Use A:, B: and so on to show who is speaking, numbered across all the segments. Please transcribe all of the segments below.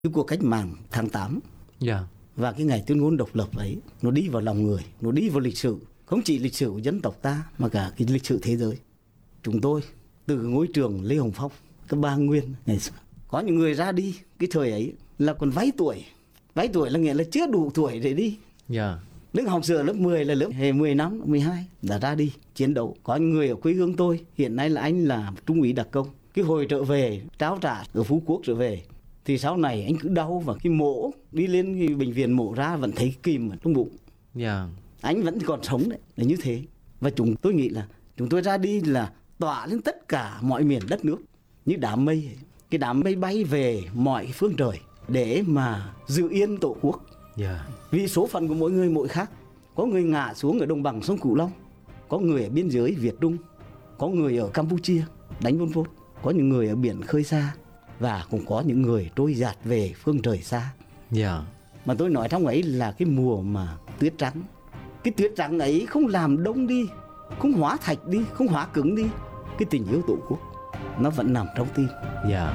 A: cái cuộc cách mạng tháng 8
B: Dạ.
A: và cái ngày tuyên ngôn độc lập ấy, nó đi vào lòng người, nó đi vào lịch sử, không chỉ lịch sử của dân tộc ta mà cả cái lịch sử thế giới. Chúng tôi từ ngôi trường Lê Hồng Phong, cấp 3 Nguyên ngày xưa, có những người ra đi cái thời ấy là còn váy tuổi là nghĩa là chưa đủ tuổi để đi.
B: Dạ.
A: Lúc học sửa lớp 10 là lớp 10 năm, 12 đã ra đi chiến đấu. Có những người ở quê hương tôi, hiện nay là anh là trung úy đặc công. Cái hồi trở về, trao trả ở Phú Quốc trở về, thì sau này anh cứ đau và cái mổ, đi lên cái bệnh viện mổ ra vẫn thấy kìm ở trong bụng.
B: Dạ.
A: Anh vẫn còn sống đấy, là như thế. Và tôi nghĩ là chúng tôi ra đi là tỏa lên tất cả mọi miền đất nước như đám mây ấy. Cái đám mây bay về mọi phương trời để mà giữ yên tổ quốc.
B: Dạ.
A: Vì số phận của mỗi người mỗi khác. Có người ngã xuống ở đồng bằng sông Cửu Long, có người ở biên giới Việt Trung, có người ở Campuchia đánh Pol Pot, có những người ở biển khơi xa, và cũng có những người trôi dạt về phương trời xa.
B: Dạ.
A: Mà tôi nói trong ấy là cái mùa mà tuyết trắng. Cái tuyết trắng ấy không làm đông đi, không hóa thạch đi, không hóa cứng đi. Cái tình yêu tổ quốc nó vẫn nằm trong tim.
B: Dạ.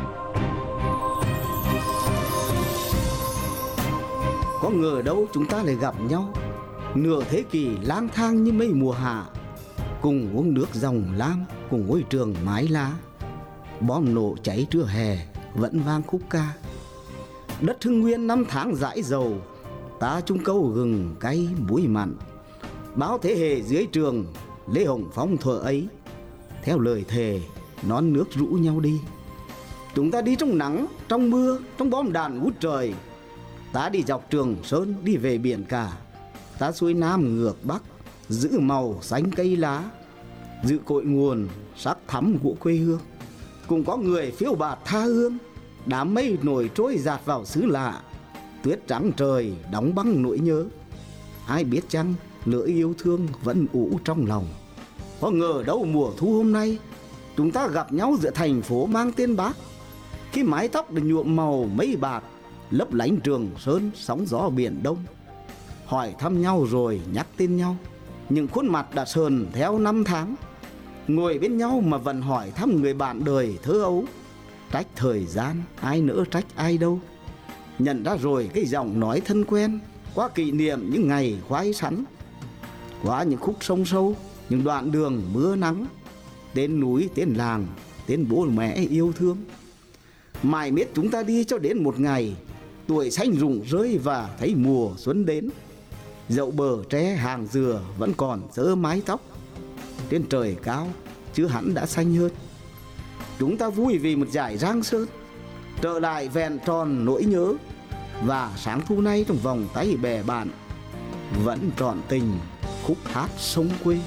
A: Có ngờ đâu chúng ta lại gặp nhau, nửa thế kỷ lang thang như mây mùa hạ, cùng uống nước dòng lam, cùng ngôi trường mái lá. Bom nổ cháy trưa hè vẫn vang khúc ca. Đất Hưng Nguyên năm tháng dãi dầu, ta chung câu gừng cay muối mặn. Bao thế hệ dưới trường Lê Hồng Phong thuở ấy, theo lời thề non nước rũ nhau đi. Chúng ta đi trong nắng, trong mưa, trong bom đạn ngút trời. Ta đi dọc Trường Sơn, đi về biển cả. Ta xuôi Nam ngược Bắc, giữ màu xanh cây lá, giữ cội nguồn sắc thắm của quê hương. Cũng có người phiêu bạt tha hương, đám mây nổi trôi dạt vào xứ lạ. Tuyết trắng trời đóng băng nỗi nhớ. Ai biết chăng lửa yêu thương vẫn ủ trong lòng. Có ngờ đâu mùa thu hôm nay chúng ta gặp nhau giữa thành phố mang tên Bác. Khi mái tóc được nhuộm màu mây bạc, lấp lánh Trường Sơn sóng gió biển Đông. Hỏi thăm nhau rồi nhắc tên nhau, những khuôn mặt đã sờn theo năm tháng. Ngồi bên nhau mà vẫn hỏi thăm người bạn đời thơ ấu. Trách thời gian ai nỡ trách ai đâu. Nhận ra rồi cái giọng nói thân quen, qua kỷ niệm những ngày khoái sắn, qua những khúc sông sâu, những đoạn đường mưa nắng. Tên núi, tên làng, tên bố mẹ yêu thương. Mãi miết chúng ta đi cho đến một ngày tuổi xanh rụng rơi và thấy mùa xuân đến. Dậu bờ tre hàng dừa vẫn còn dơ mái tóc. Trên trời cao chứ hẳn đã xanh hơn. Chúng ta vui vì một dải Giang Sơn trở lại vẹn tròn nỗi nhớ. Và sáng thu nay trong vòng tay bè bạn vẫn trọn tình khúc hát sông quê.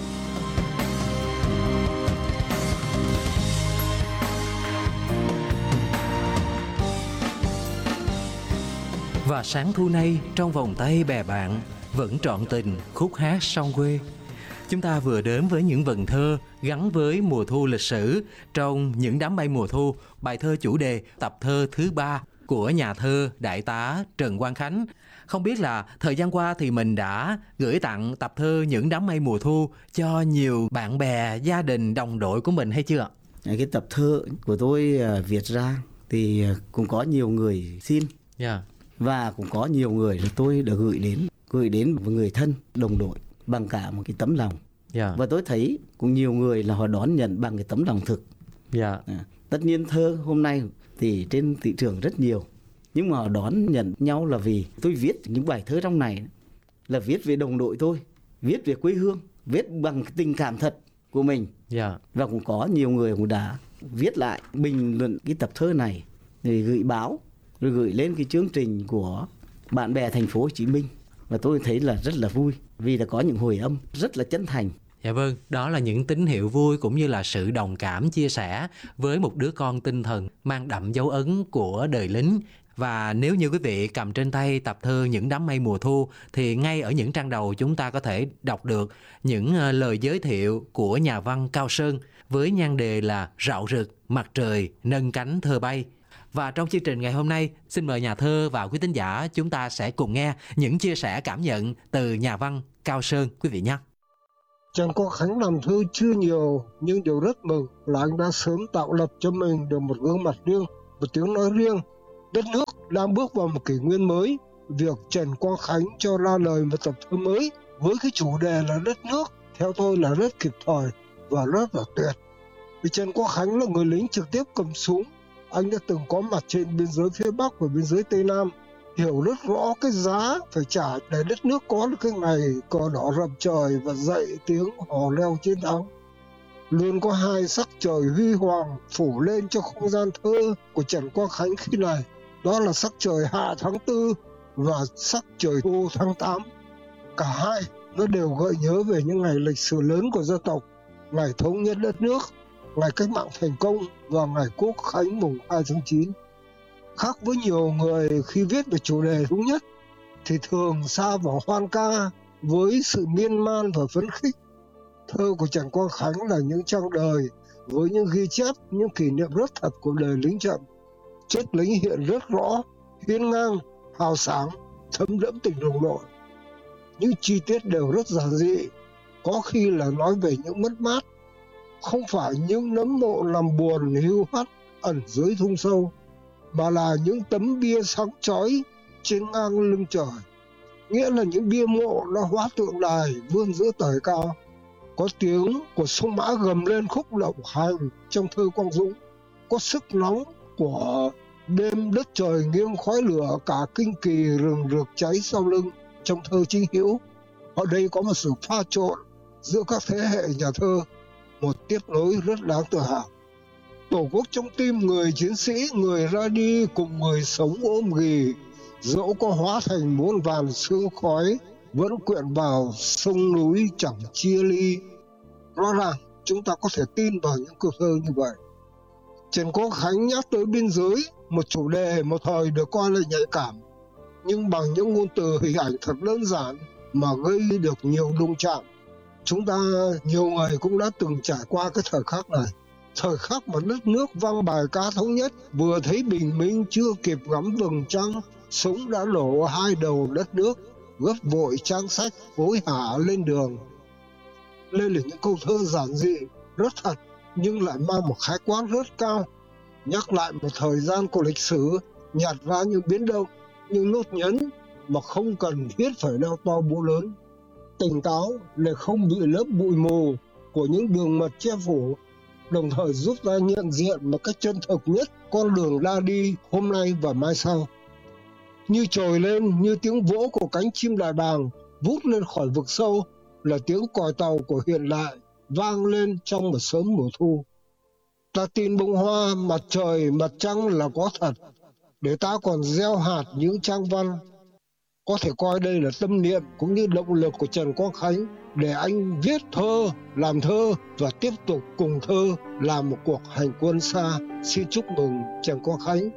B: Và sáng thu nay trong vòng tay bè bạn vẫn trọn tình khúc hát sông quê. Chúng ta vừa đến với những vần thơ gắn với mùa thu lịch sử trong Những đám mây mùa thu, bài thơ chủ đề tập thơ thứ 3 của nhà thơ Đại tá Trần Quang Khánh. Không biết là thời gian qua thì mình đã gửi tặng tập thơ Những đám mây mùa thu cho nhiều bạn bè, gia đình, đồng đội của mình hay chưa?
A: Cái tập thơ của tôi viết ra thì cũng có nhiều người xin.
B: Yeah.
A: Và cũng có nhiều người tôi đã gửi đến một người thân, đồng đội bằng cả một cái tấm lòng.
B: Yeah.
A: Và tôi thấy cũng nhiều người là họ đón nhận bằng cái tấm lòng thực.
B: Yeah.
A: Tất nhiên thơ hôm nay thì trên thị trường rất nhiều, nhưng mà họ đón nhận nhau là vì tôi viết những bài thơ trong này là viết về đồng đội tôi, viết về quê hương, viết bằng cái tình cảm thật của mình.
B: Yeah.
A: Và cũng có nhiều người cũng đã viết lại bình luận cái tập thơ này rồi gửi báo, rồi gửi lên cái chương trình của bạn bè thành phố Hồ Chí Minh. Và tôi thấy là rất là vui vì là có những hồi âm rất là chân thành.
B: Dạ vâng, đó là những tín hiệu vui cũng như là sự đồng cảm chia sẻ với một đứa con tinh thần mang đậm dấu ấn của đời lính. Và nếu như quý vị cầm trên tay tập thơ Những đám mây mùa thu thì ngay ở những trang đầu chúng ta có thể đọc được những lời giới thiệu của nhà văn Cao Sơn với nhan đề là Rạo rực mặt trời nâng cánh thơ bay. Và trong chương trình ngày hôm nay, xin mời nhà thơ và quý thính giả chúng ta sẽ cùng nghe những chia sẻ cảm nhận từ nhà văn Cao Sơn quý vị nhé.
C: Chẳng có Khánh làm thư chưa nhiều, nhưng điều rất mừng là anh đã sớm tạo lập cho mình được một gương mặt riêng, một tiếng nói riêng Đất nước đang bước vào một kỷ nguyên mới. Việc Trần Quang Khánh cho ra lời một tập thơ mới với cái chủ đề là đất nước, theo tôi là rất kịp thời và rất là tuyệt. Vì Trần Quang Khánh là người lính trực tiếp cầm súng. Anh đã từng có mặt trên biên giới phía Bắc và biên giới Tây Nam, hiểu rất rõ cái giá phải trả để đất nước có được cái ngày cờ đỏ rập trời và dậy tiếng hò reo chiến thắng. Luôn có hai sắc trời huy hoàng phủ lên cho không gian thơ của Trần Quang Khánh khi này. Đó là sắc trời hạ tháng 4 và sắc trời thu tháng 8. Cả hai nó đều gợi nhớ về những ngày lịch sử lớn của dân tộc, ngày thống nhất đất nước, ngày cách mạng thành công và ngày Quốc khánh mùng 2 tháng 9. Khác với nhiều người khi viết về chủ đề thống nhất thì thường sa vào hoan ca với sự miên man và phấn khích. Thơ của Trần Quang Khánh là những trang đời với những ghi chép, những kỷ niệm rất thật của đời lính Trần. Chất lính hiện rất rõ, hiên ngang, hào sảng, thấm đẫm tình đồng đội. Những chi tiết đều rất giản dị, có khi là nói về những mất mát, không phải những nấm mộ làm buồn hiu hắt ẩn dưới thung sâu, mà là những tấm bia sáng chói trên ngang lưng trời. Nghĩa là những bia mộ nó hóa tượng đài vươn giữa trời cao. Có tiếng của sông Mã gầm lên khúc động hành trong thơ Quang Dũng. Có sức nóng của đêm đất trời nghiêng khói lửa cả kinh kỳ rừng rực cháy sau lưng trong thơ Chính Hữu. Ở đây có một sự pha trộn giữa các thế hệ nhà thơ, một tiếp nối rất đáng tự hào. Tổ quốc trong tim người chiến sĩ, người ra đi cùng người sống ôm ghì, dẫu có hóa thành muôn vàn sương khói, vẫn quyện vào sông núi chẳng chia ly. Rõ ràng chúng ta có thể tin vào những câu thơ như vậy. Trần Quang Khánh nhắc tới biên giới, một chủ đề một thời được coi là nhạy cảm, nhưng bằng những ngôn từ hình ảnh thật đơn giản mà gây được nhiều đụng chạm. Chúng ta nhiều người cũng đã từng trải qua cái thời khắc này. Thời khắc mà đất nước vang bài ca thống nhất, vừa thấy bình minh chưa kịp ngắm vầng trăng, súng đã nổ hai đầu đất nước, gấp vội trang sách hối hả lên đường. Đây là những câu thơ giản dị, rất thật, nhưng lại mang một khái quát rất cao, nhắc lại một thời gian của lịch sử, nhặt ra những biến động, những nốt nhấn mà không cần thiết phải đeo to búa lớn. Tỉnh táo để không bị lớp bụi mù của những đường mật che phủ, đồng thời giúp ta nhận diện một cách chân thực nhất con đường ra đi hôm nay và mai sau. Như trồi lên, như tiếng vỗ của cánh chim đại bàng vút lên khỏi vực sâu, là tiếng còi tàu của hiện đại vang lên trong một sớm mùa thu. Ta tin bông hoa, mặt trời, mặt trăng là có thật, để ta còn gieo hạt những trang văn. Có thể coi đây là tâm niệm cũng như động lực của Trần Quang Khánh để anh viết thơ, làm thơ và tiếp tục cùng thơ làm một cuộc hành quân xa. Xin chúc mừng Trần Quang Khánh.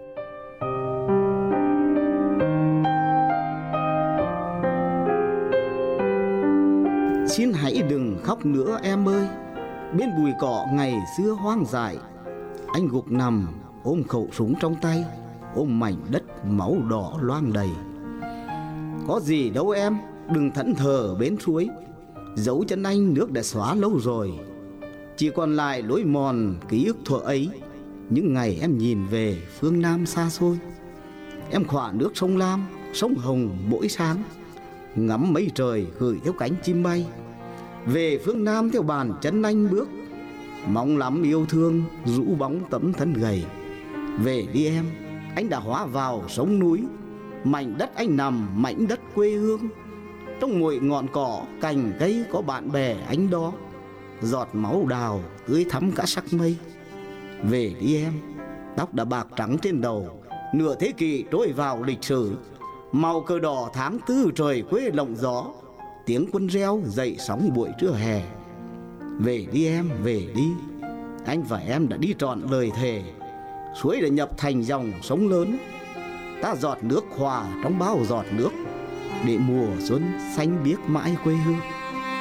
A: Xin hãy đừng khóc nữa em ơi, bên bụi cỏ ngày xưa hoang dại. Anh gục nằm ôm khẩu súng trong tay, ôm mảnh đất máu đỏ loang đầy. Có gì đâu em, đừng thẫn thờ bến suối, dấu chân anh nước đã xóa lâu rồi. Chỉ còn lại lối mòn ký ức thuở ấy, những ngày em nhìn về phương Nam xa xôi. Em khỏa nước sông Lam, sông Hồng mỗi sáng, ngắm mây trời gửi theo cánh chim bay. Về phương Nam theo bàn chân anh bước, mong lắm yêu thương rũ bóng tấm thân gầy. Về đi em, anh đã hóa vào sống núi, mảnh đất anh nằm mảnh đất quê hương. Trong mỗi ngọn cỏ cành cây có bạn bè anh đó, giọt máu đào tưới thắm cả sắc mây. Về đi em, tóc đã bạc trắng trên đầu, nửa thế kỷ trôi vào lịch sử. Màu cờ đỏ tháng 4 trời quê lộng gió, tiếng quân reo dậy sóng buổi trưa hè. Về đi em, về đi, anh và em đã đi trọn lời thề. Suối đã nhập thành dòng sông lớn, ta giọt nước hòa trong bao giọt nước, để mùa xuân xanh biếc mãi quê hương.